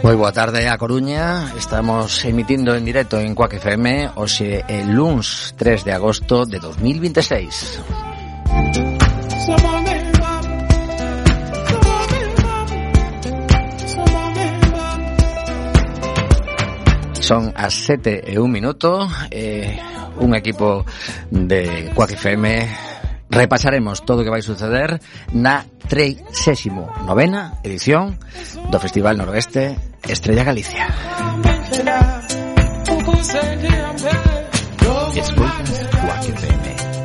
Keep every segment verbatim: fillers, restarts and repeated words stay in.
Moi boa tarde a Coruña. Estamos emitindo en directo en Quack F M hoxe el luns tres de agosto de dos mil veintiséis. Son as sete e un minuto. eh, Un equipo de Quack F M repasaremos todo o que vai suceder na treinta e novena edición do Festival Noroeste Estrella Galicia. Escoitas Quack F M.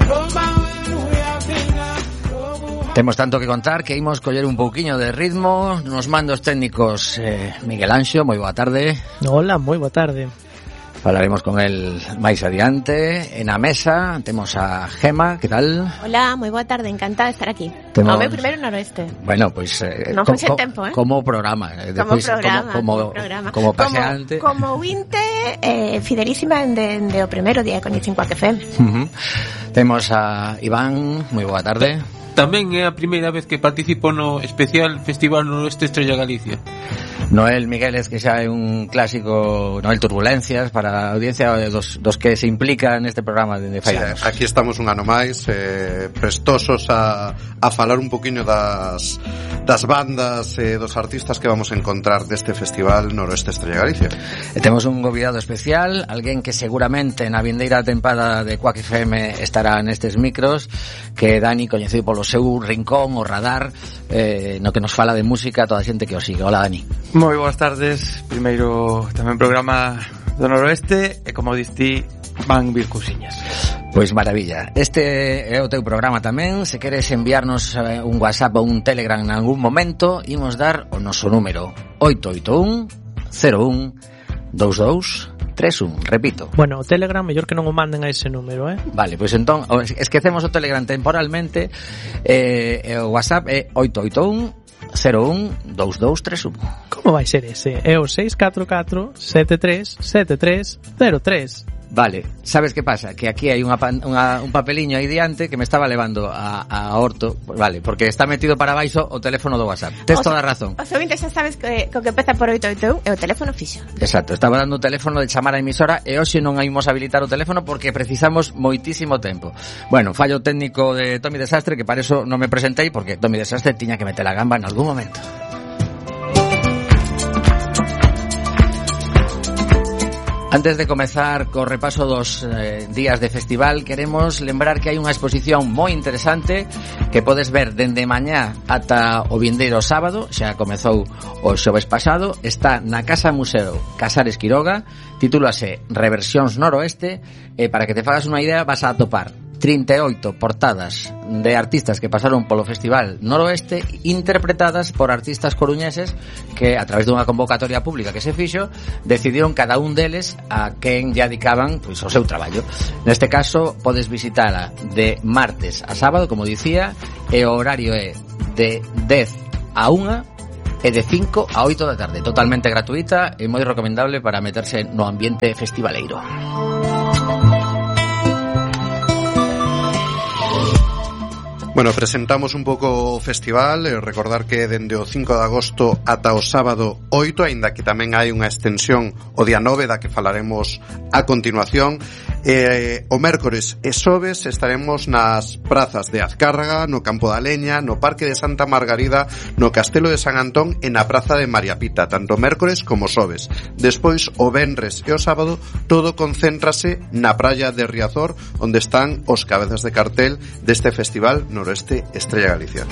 Temos tanto que contar que imos coller un pouquiño de ritmo. Nos mandos técnicos eh, Miguel Anxo, moi boa tarde. Hola, moi boa tarde. Falaremos con el máis adiante. En a mesa temos a Gema, que tal? Hola, moi boa tarde, encantada de estar aquí. Temos... O meu primeiro noroeste. Bueno, pois pues, eh, non co, co, tempo, eh? Como programa, como Después, programa, como, como, como programa, como paseante, como, como vinte eh, fidelísima de, de o primeiro día con Icin Quack F M. Uh-huh. Temos a Iván, moi boa tarde. Tamén é a primeira vez que participo no especial Festival Noroeste Estrella Galicia. Noel Migueles, que xa é un clásico, Noel Turbulencias, para a audiencia dos, dos que se implica neste programa de fai anos. Sí, aquí estamos un ano máis, eh, prestosos a, a falar un poquinho das, das bandas e eh, dos artistas que vamos a encontrar deste Festival Noroeste Estrella Galicia. E temos un convidado especial, alguén que seguramente na vindeira tempada de Quack F M estará nestes micros, que Dani, coñecido polo seu rincón, o radar, eh, no que nos fala de música, toda a xente que o sigue. Hola, Dani. Moi boas tardes. Primeiro tamén programa do Noroeste e como diste van vir cousiñas. Pois maravilla. Este é o teu programa tamén. Se queres enviarnos un WhatsApp ou un Telegram en algún momento, imos dar o noso número oito oito un cero un dous dous tres un. Repito. Bueno, o Telegram mellor que non o manden a ese número, eh? Vale, pois entón esquecemos o Telegram temporalmente. eh, o WhatsApp é oito oito un cero un dous dous tres un. Como vai ser ese? É o seis catro catro sete tres sete tres cero tres. Vale, sabes que pasa? Que aquí hai unha, unha, un papeliño aí diante que me estaba levando a, a Horto. Vale, porque está metido para baixo o teléfono do WhatsApp. Tes toda a razón. Os ouvintes xa sabes que co que empeza por oito oito un é o teléfono fixo. Exacto, estaba dando o teléfono de chamar a emisora e hoxe non imos habilitar o teléfono porque precisamos moitísimo tempo. Bueno, fallo técnico de Tommy Desastre, que para eso non me presentei porque Tommy Desastre tiña que meter a gamba en algún momento. Antes de comezar co repaso dos eh, días de festival, queremos lembrar que hai unha exposición moi interesante que podes ver dende mañá ata o vindeiro sábado, xa comezou o xoves pasado, está na Casa Museo Casares Quiroga, titúlase Reversións Noroeste, e para que te fagas unha idea vas a atopar trinta e oito portadas de artistas que pasaron polo Festival Noroeste interpretadas por artistas coruñeses que a través dunha convocatoria pública que se fixo decidieron cada un deles a quen lle dedicaban pois, o seu traballo. Neste caso podes visitala de martes a sábado, como dicía, e o horario é de dez a unha e de cinco a oito da tarde, totalmente gratuita e moi recomendable para meterse no ambiente festivaleiro. Bueno, presentamos un pouco o festival e recordar que dende o cinco de agosto ata o sábado oito, aínda que tamén hai unha extensión o día nove da que falaremos a continuación. Eh, o mércores e xoves estaremos nas prazas de Azcárraga, no Campo da Leña, no Parque de Santa Margarida, no Castelo de San Antón e na Praza de María Pita, tanto mércores como xoves. Despois, o venres e o sábado, todo concéntrase na praia de Riazor, onde están os cabezas de cartel deste festival Noroeste Estrella Galicia.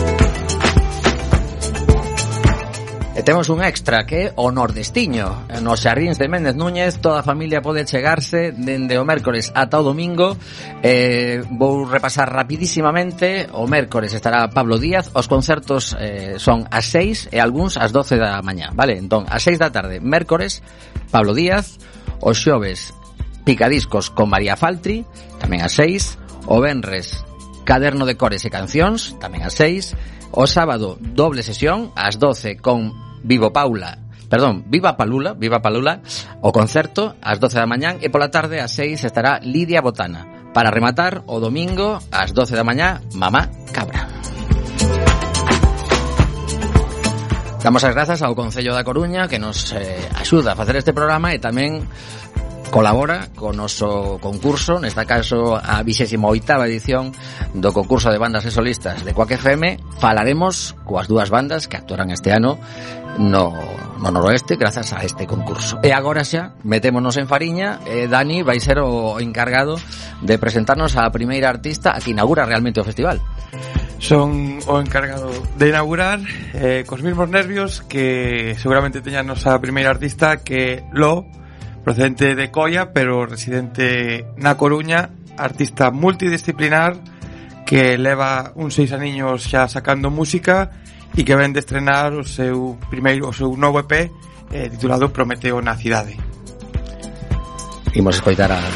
E temos un extra que é o Nordestiño. Nos Xardíns de Méndez Núñez toda a familia pode chegarse dende o mércores ata o domingo. eh, Vou repasar rapidísimamente. O mércores estará Pablo Díaz. Os concertos eh, son ás seis e algúns ás doce da mañá, vale? Entón, ás seis da tarde, mércores, Pablo Díaz. Os xoves, Picadiscos con María Faltri, tamén ás seis. O venres, Caderno de Cores e Cancións, tamén ás seis. O sábado, doble sesión, ás doce con Vivo Paula, perdón, Viva Palula, Viva Palula, o concerto ás doce da mañán e pola tarde ás seis estará Lidia Botana. Para rematar, o domingo ás doce da mañá, Mamá Cabra. Damos as grazas ao Concello da Coruña que nos eh, axuda a facer este programa e tamén colabora con o noso concurso, nesta caso a vixésima oitava edición do concurso de bandas e solistas de Quack F M. Falaremos coas dúas bandas que actuarán este ano no, no noroeste grazas a este concurso. E agora xa metémonos en fariña e Dani vai ser o encargado de presentarnos a primeira artista a que inaugura realmente o festival. Son o encargado de inaugurar eh, cos mismos nervios que seguramente teñanos a primeira artista que Lo, procedente de Coia, pero residente na Coruña, artista multidisciplinar que leva uns seis aniños xa sacando música e que ven de estrenar o seu primeiro, o seu novo E P eh, titulado Prometeo na cidade. Imos escoitar a